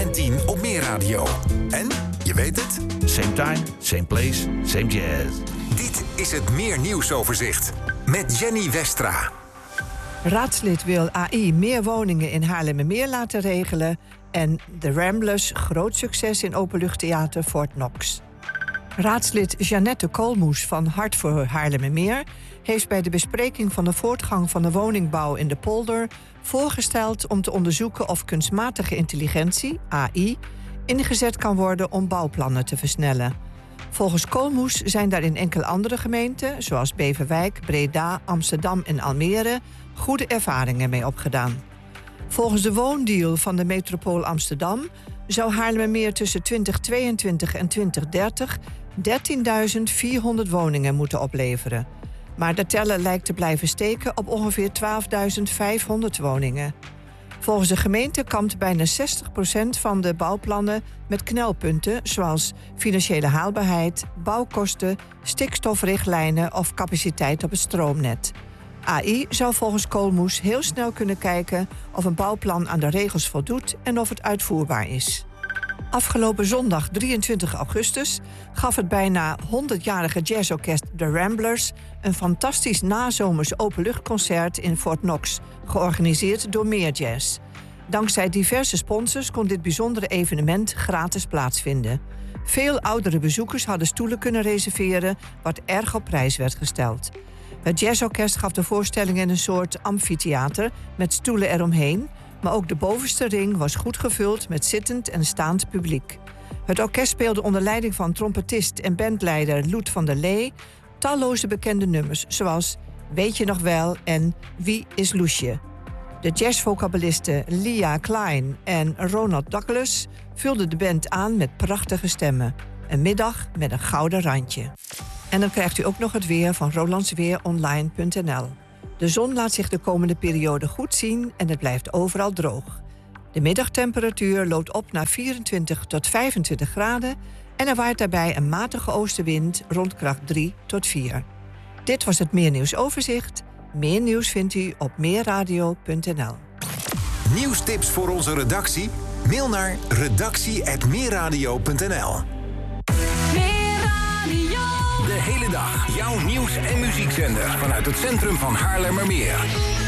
en 10 op Meer Radio. En, je weet het? Same time, same place, same jazz. Dit is het Meer Nieuwsoverzicht met Jenny Westra. Raadslid wil AI meer woningen in Haarlemmermeer laten regelen. En de Ramblers groot succes in openluchttheater Fort Knox. Raadslid Jeannette Koolmoes van Hart voor Haarlemmermeer heeft bij de bespreking van de voortgang van de woningbouw in de polder voorgesteld om te onderzoeken of kunstmatige intelligentie, AI, ingezet kan worden om bouwplannen te versnellen. Volgens Koolmoes zijn daar in enkele andere gemeenten, zoals Beverwijk, Breda, Amsterdam en Almere, goede ervaringen mee opgedaan. Volgens de woondeal van de metropool Amsterdam zou Haarlemmermeer tussen 2022 en 2030 13.400 woningen moeten opleveren. Maar de teller lijkt te blijven steken op ongeveer 12.500 woningen. Volgens de gemeente kampt bijna 60% van de bouwplannen met knelpunten zoals financiële haalbaarheid, bouwkosten, stikstofrichtlijnen of capaciteit op het stroomnet. AI zou volgens Koolmoes heel snel kunnen kijken of een bouwplan aan de regels voldoet en of het uitvoerbaar is. Afgelopen zondag 23 augustus gaf het bijna 100-jarige jazzorkest The Ramblers een fantastisch nazomers openluchtconcert in Fort Knox, georganiseerd door Meer Jazz. Dankzij diverse sponsors kon dit bijzondere evenement gratis plaatsvinden. Veel oudere bezoekers hadden stoelen kunnen reserveren, wat erg op prijs werd gesteld. Het jazzorkest gaf de voorstelling in een soort amfitheater met stoelen eromheen, maar ook de bovenste ring was goed gevuld met zittend en staand publiek. Het orkest speelde onder leiding van trompetist en bandleider Loet van der Lee talloze bekende nummers, zoals Weet je nog wel en Wie is Loesje. De jazzvocabelisten Lia Klein en Ronald Douglas vulden de band aan met prachtige stemmen. Een middag met een gouden randje. En dan krijgt u ook nog het weer van rolandsweeronline.nl. De zon laat zich de komende periode goed zien en het blijft overal droog. De middagtemperatuur loopt op naar 24 tot 25 graden... en er waait daarbij een matige oostenwind rond kracht 3 tot 4. Dit was het Meer Nieuwsoverzicht. Meer nieuws vindt u op meerradio.nl. Nieuwstips voor onze redactie? Mail naar redactie@meerradio.nl. De hele dag jouw nieuws- en muziekzender vanuit het centrum van Haarlemmermeer.